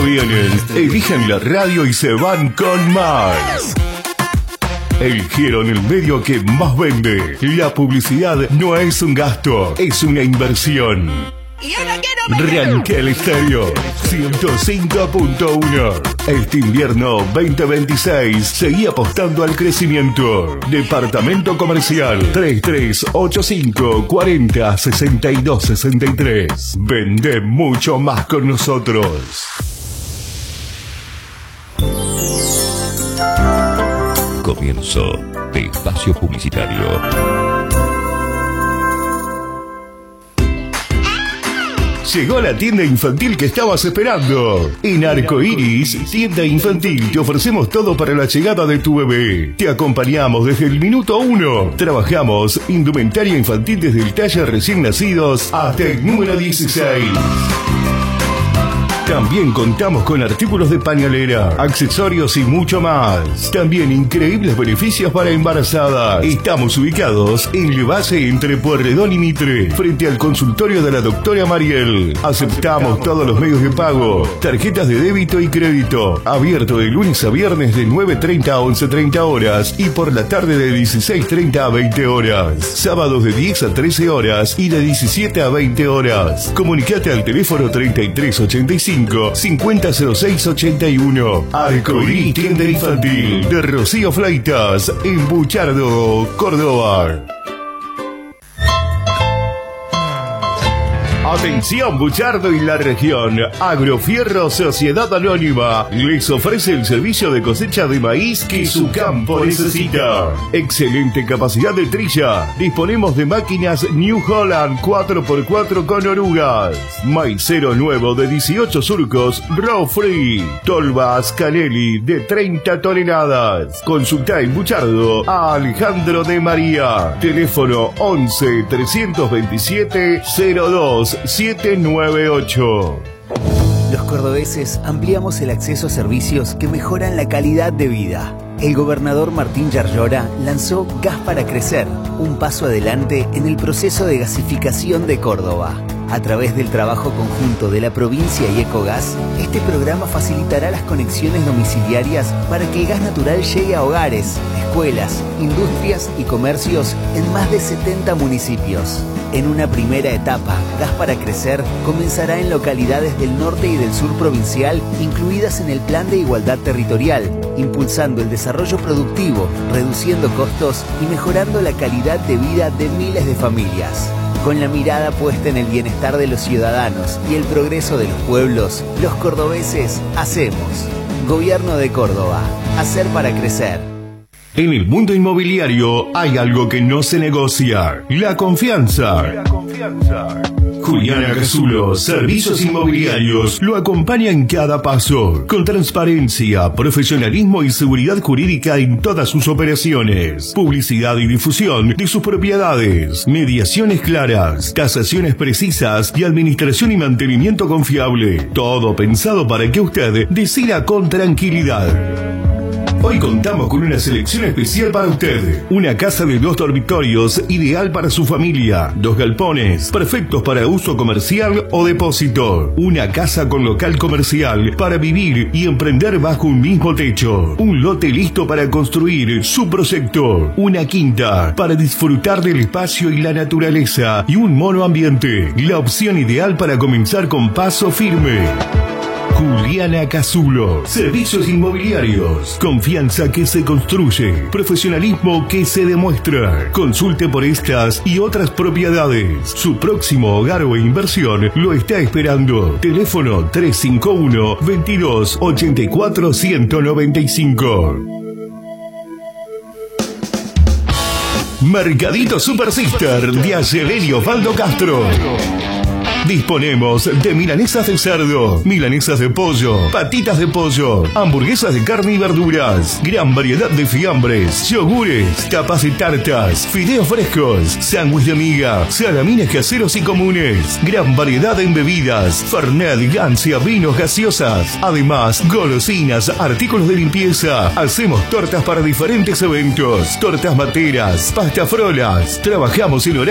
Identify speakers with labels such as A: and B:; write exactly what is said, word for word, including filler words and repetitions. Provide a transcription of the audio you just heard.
A: vienen, eligen la radio y se van con más. Eligieron el medio que más vende. La publicidad no es un gasto, es una inversión.
B: Y ahora quiero
A: Rankel Estéreo ciento cinco punto uno. Este invierno veinte veintiséis seguí apostando al crecimiento. Departamento Comercial tres tres ocho cinco cuarenta sesenta y dos sesenta y tres. Vende mucho más con nosotros.
C: Comienzo de espacio publicitario.
A: Llegó la tienda infantil que estabas esperando. En Arcoiris, tienda infantil, te ofrecemos todo para la llegada de tu bebé. Te acompañamos desde el minuto uno. Trabajamos indumentaria infantil desde el talle recién nacidos hasta el número dieciséis. También contamos con artículos de pañalera, accesorios y mucho más. También increíbles beneficios para embarazadas. Estamos ubicados en Levalle entre Pueyrredón y Mitre, frente al consultorio de la doctora Mariel. Aceptamos todos los medios de pago, tarjetas de débito y crédito. Abierto de lunes a viernes de nueve treinta a once treinta horas y por la tarde de dieciséis treinta a veinte horas. Sábados de diez a trece horas y de diecisiete a veinte horas. Comunicate al teléfono treinta y tres ochenta y cinco cincuenta cero seis ochenta y uno. Arcoiris, tienda infantil de Rocío Flaitas en Buchardo, Córdoba. Atención Buchardo y la región. Agrofierro Sociedad Anónima les ofrece el servicio de cosecha de maíz que su campo necesita. Excelente capacidad de trilla. Disponemos de máquinas New Holland cuatro por cuatro con orugas. Maicero nuevo de dieciocho surcos, row free. Tolvas Canelli de treinta toneladas. Consulta en Buchardo a Alejandro de María. Teléfono once trescientos veintisiete cero dos siete nueve ocho.
D: Los cordobeses ampliamos el acceso a servicios que mejoran la calidad de vida. El gobernador Martín Yarlora lanzó Gas para Crecer, un paso adelante en el proceso de gasificación de Córdoba. A través del trabajo conjunto de la provincia y Ecogas, este programa facilitará las conexiones domiciliarias para que el gas natural llegue a hogares, escuelas, industrias y comercios en más de setenta municipios. En una primera etapa, Gas para Crecer comenzará en localidades del norte y del sur provincial incluidas en el Plan de Igualdad Territorial, impulsando el desarrollo productivo, reduciendo costos y mejorando la calidad de vida de miles de familias. Con la mirada puesta en el bienestar de los ciudadanos y el progreso de los pueblos, los cordobeses hacemos. Gobierno de Córdoba. Hacer para crecer.
A: En el mundo inmobiliario hay algo que no se negocia: la confianza. La confianza. Juliana Casulo, Servicios Inmobiliarios, lo acompaña en cada paso, con transparencia, profesionalismo y seguridad jurídica en todas sus operaciones. Publicidad y difusión de sus propiedades, mediaciones claras, tasaciones precisas y administración y mantenimiento confiable. Todo pensado para que usted decida con tranquilidad. Hoy contamos con una selección especial para usted. Una casa de dos dormitorios, ideal para su familia. Dos galpones, perfectos para uso comercial o depósito. Una casa con local comercial para vivir y emprender bajo un mismo techo. Un lote listo para construir su proyecto. Una quinta para disfrutar del espacio y la naturaleza. Y un monoambiente. La opción ideal para comenzar con paso firme. Juliana Casulo, Servicios Inmobiliarios, confianza que se construye, profesionalismo que se demuestra. Consulte por estas y otras propiedades. Su próximo hogar o inversión lo está esperando. Teléfono tres cinco uno, veintidós ochenta y cuatro, ciento noventa y cinco. Mercadito Super Sister de Acelén y Osvaldo Castro. Disponemos de milanesas de cerdo, milanesas de pollo, patitas de pollo, hamburguesas de carne y verduras, gran variedad de fiambres, yogures, tapas de tartas, fideos frescos, sándwich de miga, salamines caseros y comunes, gran variedad en bebidas, fernet, gancia, vinos, gaseosas, además golosinas, artículos de limpieza. Hacemos tortas para diferentes eventos, tortas materas, pasta frolas. Trabajamos en horario